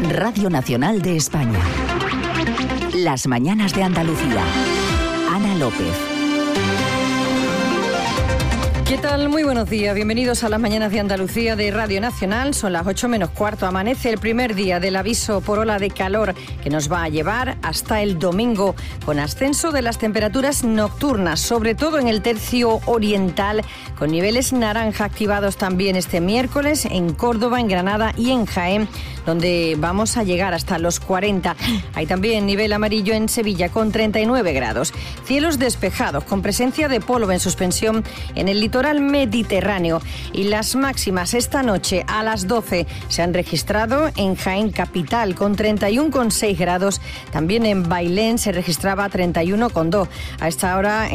Radio Nacional de España. Las mañanas de Andalucía. Ana López. ¿Qué tal? Muy buenos días. Bienvenidos a las mañanas de Andalucía de Radio Nacional. Son las 8 menos cuarto. Amanece el primer día del aviso por ola de calor que nos va a llevar hasta el domingo, con ascenso de las temperaturas nocturnas, sobre todo en el tercio oriental, con niveles naranja activados también este miércoles en Córdoba, en Granada y en Jaén, donde vamos a llegar hasta los 40. Hay también nivel amarillo en Sevilla con 39 grados. Cielos despejados con presencia de polvo en suspensión en el litoral mediterráneo, y las máximas esta noche a las 12 se han registrado en Jaén capital con 31,6 grados. También en Bailén se registraba 31,2. A esta hora